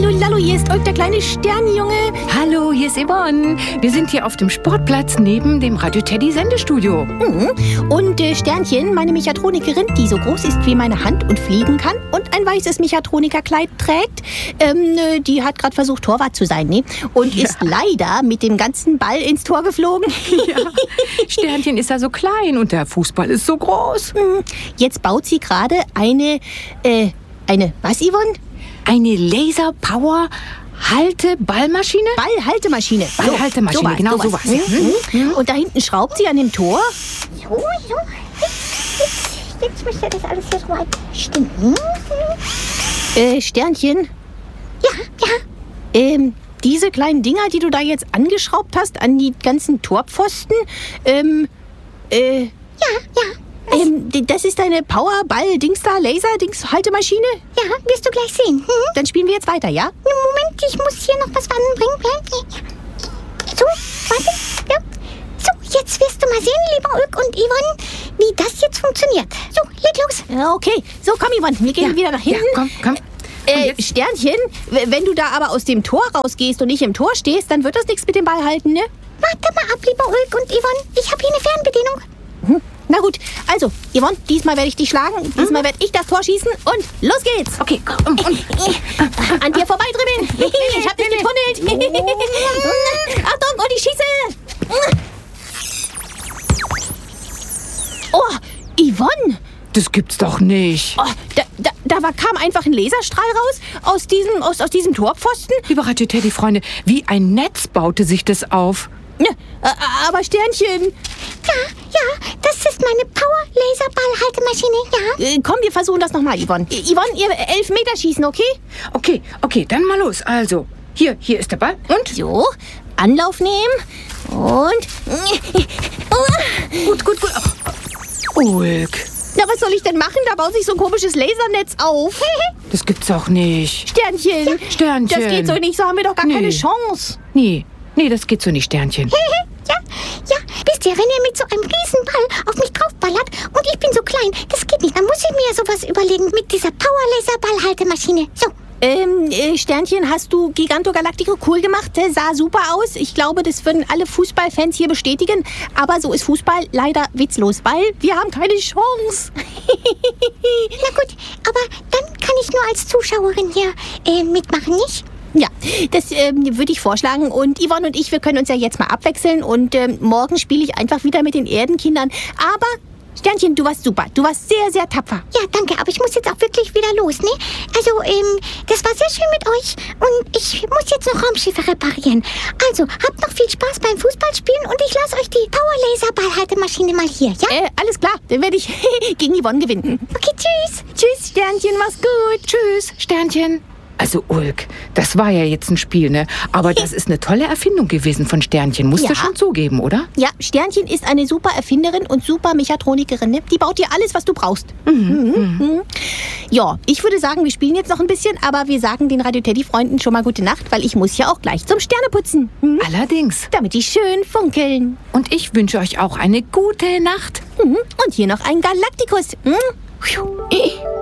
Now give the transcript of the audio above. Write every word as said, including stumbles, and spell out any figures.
Hallo, hier ist Ulk, der kleine Sternjunge. Hallo, hier ist Yvonne. Wir sind hier auf dem Sportplatz neben dem Radio Teddy Sendestudio. Mhm. Und äh, Sternchen, meine Mechatronikerin, die so groß ist wie meine Hand und fliegen kann und ein weißes Mechatronikerkleid trägt, ähm, äh, die hat gerade versucht, Torwart zu sein, ne? Und ja. ist leider mit dem ganzen Ball ins Tor geflogen. Ja. Sternchen ist ja so klein und der Fußball ist so groß. Mhm. Jetzt baut sie gerade eine, äh, eine, was, Yvonne? Eine Laser-Power-Halte-Ballmaschine? Ballhaltemaschine. Ballhaltemaschine, so, genau sowas. sowas. Mhm. Mhm. Und da hinten schraubt sie an dem Tor. So, so. Jetzt, jetzt, jetzt müsste das alles hier so weit stimmen. Äh, Sternchen? Ja, ja. Ähm, diese kleinen Dinger, die du da jetzt angeschraubt hast an die ganzen Torpfosten, ähm, äh... Ja, ja. Ähm, das ist deine Power-Ball-Dings-da-Laser-Dings-Haltemaschine? Ja, wirst du gleich sehen. Hm? Dann spielen wir jetzt weiter, ja? Moment, ich muss hier noch was anbringen. So, warte. Ja. So, jetzt wirst du mal sehen, lieber Ulk und Yvonne, wie das jetzt funktioniert. So, leg los. Okay, so komm, Yvonne, wir gehen Ja, wieder nach hinten. Ja, komm, komm. Äh, Sternchen, w- wenn du da aber aus dem Tor rausgehst und nicht im Tor stehst, dann wird das nichts mit dem Ball halten, ne? Warte mal ab, lieber Ulk und Yvonne. Ich habe hier eine Fernbedienung. Mhm. Na gut, also, Yvonne, diesmal werde ich dich schlagen, diesmal werde ich das Tor schießen und los geht's. Okay, komm. Und, und. An dir vorbei dribbeln. Ich hab dich getunnelt. Achtung, und ich schieße. Oh, Yvonne. Das gibt's doch nicht. Oh, da, da, da war, kam einfach ein Laserstrahl raus aus diesem, aus, aus diesem Torpfosten. Liebe Radio Teddy, Freunde, wie ein Netz baute sich das auf. Ja, äh, aber Sternchen. Ja, ja, das ist meine Power-Laser-Ball-Haltemaschine, ja. Äh, komm, wir versuchen das nochmal, Yvonne. Äh, Yvonne, ihr Elfmeterschießen, okay? Okay, okay, dann mal los. Also, hier, hier ist der Ball. Und? So, Anlauf nehmen und... Gut, gut, gut. Oh, Ulk. Na, was soll ich denn machen? Da baut sich so ein komisches Lasernetz auf. Das gibt's auch nicht. Sternchen. Ja, Sternchen. Das geht so nicht, so haben wir doch gar Nee. keine Chance. Nee, nee, das geht so nicht, Sternchen. Ja, ja, wisst ihr, wenn ihr mit so einem Riesenball auf mich draufballert und ich bin so klein, das geht nicht. Dann muss ich mir ja sowas überlegen mit dieser Power-Laser-Ball-Haltemaschine. So. Ähm, äh, Sternchen, hast du Giganto Galactico cool gemacht? Der sah super aus. Ich glaube, das würden alle Fußballfans hier bestätigen. Aber so ist Fußball leider witzlos, weil wir haben keine Chance. Na gut, aber dann kann ich nur als Zuschauerin hier äh, mitmachen, nicht? Ja, das ähm, würde ich vorschlagen. Und Yvonne und ich, wir können uns ja jetzt mal abwechseln. Und ähm, morgen spiele ich einfach wieder mit den Erdenkindern. Aber, Sternchen, du warst super. Du warst sehr, sehr tapfer. Ja, danke, aber ich muss jetzt auch wirklich wieder los, ne? Also, ähm, das war sehr schön mit euch und ich muss jetzt noch Raumschiffe reparieren. Also, habt noch viel Spaß beim Fußballspielen und ich lasse euch die Power-Laser-Ball-Haltemaschine mal hier, ja? Äh, alles klar, dann werde ich gegen Yvonne gewinnen. Okay, tschüss. Tschüss, Sternchen, mach's gut. Tschüss, Sternchen. Also, Ulk, das war ja jetzt ein Spiel, ne? Aber das ist eine tolle Erfindung gewesen von Sternchen. Musst Ja. du schon zugeben, oder? Ja, Sternchen ist eine super Erfinderin und super Mechatronikerin. Ne? Die baut dir alles, was du brauchst. Mhm. Mhm. Ja, ich würde sagen, wir spielen jetzt noch ein bisschen, aber wir sagen den Radio Teddy-Freunden schon mal gute Nacht, weil ich muss ja auch gleich zum Sterneputzen. Mhm. Allerdings. Damit die schön funkeln. Und ich wünsche euch auch eine gute Nacht. Mhm. Und hier noch ein Galaktikus. Mhm.